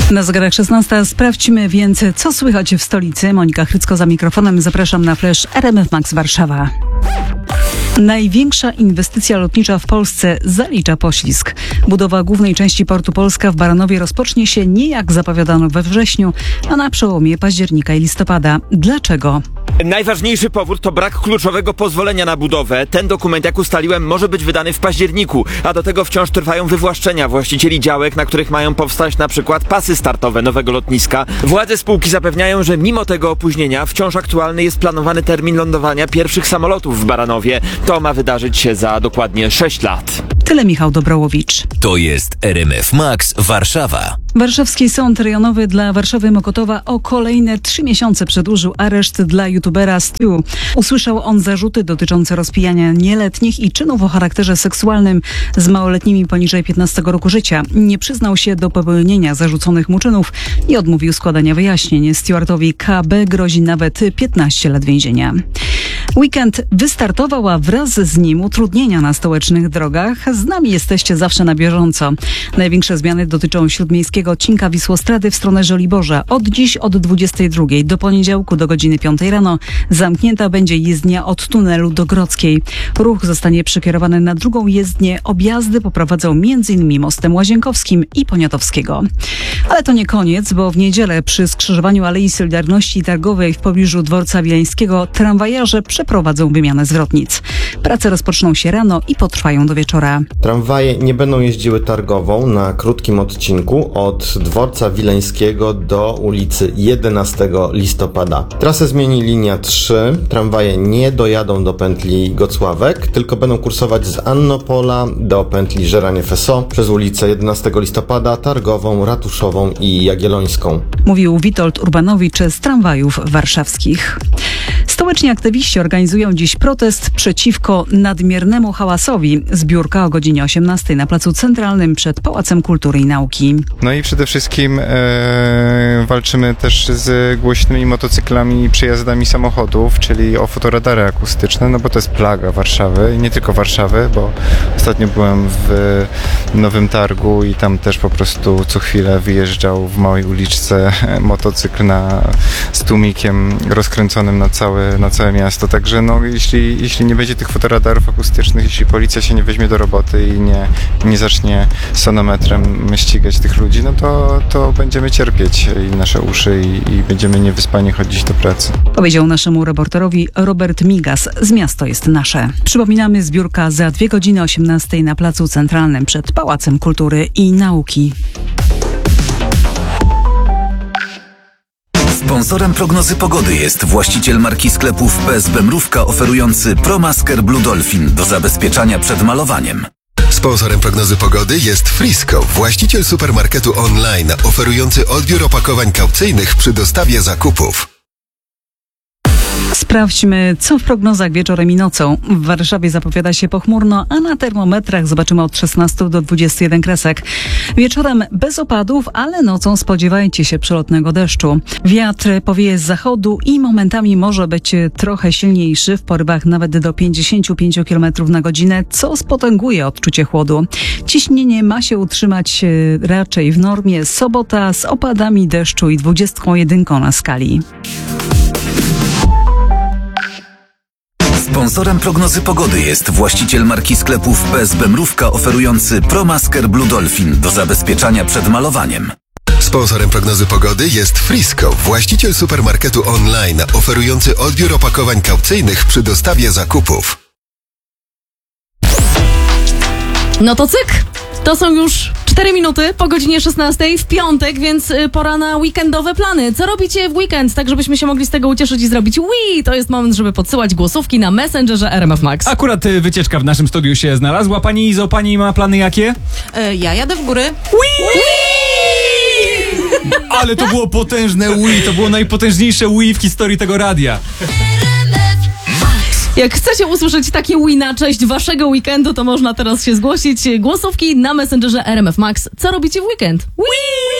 Na zegarach 16 sprawdźmy więc, co słychać w stolicy. Monika Chrycko za mikrofonem. Zapraszam na flash RMF Max Warszawa. Największa inwestycja lotnicza w Polsce zalicza poślizg. Budowa głównej części portu Polska w Baranowie rozpocznie się nie jak zapowiadano we wrześniu, a na przełomie października i listopada. Dlaczego? Najważniejszy powód to brak kluczowego pozwolenia na budowę. Ten dokument, jak ustaliłem, może być wydany w październiku, a do tego wciąż trwają wywłaszczenia właścicieli działek, na których mają powstać na przykład pasy startowe nowego lotniska. Władze spółki zapewniają, że mimo tego opóźnienia wciąż aktualny jest planowany termin lądowania pierwszych samolotów w Baranowie. To ma wydarzyć się za dokładnie 6 lat. Tyle Michał Dobrołowicz. To jest RMF Max Warszawa. Warszawski Sąd Rejonowy dla Warszawy Mokotowa o kolejne 3 miesiące przedłużył areszt dla youtubera Stu. Usłyszał on zarzuty dotyczące rozpijania nieletnich i czynów o charakterze seksualnym z małoletnimi poniżej 15 roku życia. Nie przyznał się do popełnienia zarzuconych mu czynów i odmówił składania wyjaśnień. Stewartowi KB grozi nawet 15 lat więzienia. Weekend wystartował, a wraz z nim utrudnienia na stołecznych drogach. Z nami jesteście zawsze na bieżąco. Największe zmiany dotyczą śródmiejskiego odcinka Wisłostrady w stronę Żoliborza. Od dziś od 22 do poniedziałku do godziny 5 rano zamknięta będzie jezdnia od tunelu do Grodzkiej. Ruch zostanie przekierowany na drugą jezdnię. Objazdy poprowadzą m.in. mostem Łazienkowskim i Poniatowskiego. Ale to nie koniec, bo w niedzielę przy skrzyżowaniu Alei Solidarności Targowej w pobliżu dworca Wileńskiego tramwajarze przeprowadzą wymianę zwrotnic. Prace rozpoczną się rano i potrwają do wieczora. Tramwaje nie będą jeździły targową na krótkim odcinku od dworca Wileńskiego do ulicy 11 listopada. Trasę zmieni linia 3. Tramwaje nie dojadą do pętli Gocławek, tylko będą kursować z Annopola do pętli Żeranie-Feso przez ulicę 11 listopada, Targową, Ratuszową i Jagiellońską. Mówił Witold Urbanowicz z tramwajów warszawskich. Stołeczni aktywiści organizują dziś protest przeciwko nadmiernemu hałasowi. Zbiórka o godzinie 18 na Placu Centralnym przed Pałacem Kultury i Nauki. No i przede wszystkim walczymy też z głośnymi motocyklami i przejazdami samochodów, czyli o fotoradary akustyczne, no bo to jest plaga Warszawy i nie tylko Warszawy, bo ostatnio byłem w Nowym Targu i tam też po prostu co chwilę wyjeżdżał w małej uliczce motocykl z tłumikiem rozkręconym na całe miasto, także no jeśli nie będzie tych fotoradarów akustycznych, jeśli policja się nie weźmie do roboty i nie zacznie sonometrem ścigać tych ludzi, no to będziemy cierpieć i nasze uszy i będziemy niewyspani chodzić do pracy. Powiedział naszemu reporterowi Robert Migas z Miasto jest Nasze. Przypominamy, zbiórka za 2 godziny 18 na Placu Centralnym przed Pałacem Kultury i Nauki. Sponsorem prognozy pogody jest właściciel marki sklepów PSB Mrówka oferujący ProMasker Blue Dolphin do zabezpieczania przed malowaniem. Sponsorem prognozy pogody jest Frisco, właściciel supermarketu online oferujący odbiór opakowań kaucyjnych przy dostawie zakupów. Sprawdźmy, co w prognozach wieczorem i nocą. W Warszawie zapowiada się pochmurno, a na termometrach zobaczymy od 16 do 21 kresek. Wieczorem bez opadów, ale nocą spodziewajcie się przelotnego deszczu. Wiatr powieje z zachodu i momentami może być trochę silniejszy, w porywach nawet do 55 km na godzinę, co spotęguje odczucie chłodu. Ciśnienie ma się utrzymać raczej w normie. Sobota z opadami deszczu i 21 na skali. Sponsorem prognozy pogody jest właściciel marki sklepów PSB Mrówka oferujący ProMasker Blue Dolphin do zabezpieczania przed malowaniem. Sponsorem prognozy pogody jest Frisco, właściciel supermarketu online oferujący odbiór opakowań kaucyjnych przy dostawie zakupów. No to cyk! To są już 4 minuty po godzinie 16 w piątek, więc pora na weekendowe plany. Co robicie w weekend, tak żebyśmy się mogli z tego ucieszyć i zrobić to jest moment, żeby podsyłać głosówki na Messengerze RMF Max. Akurat wycieczka w naszym studiu się znalazła. Pani Izo, pani ma plany jakie? Ja jadę w góry. Ale to było potężne to było najpotężniejsze w historii tego radia. Jak chcecie usłyszeć takie na cześć waszego weekendu, to można teraz się zgłosić. Głosówki na Messengerze RMF Max. Co robicie w weekend?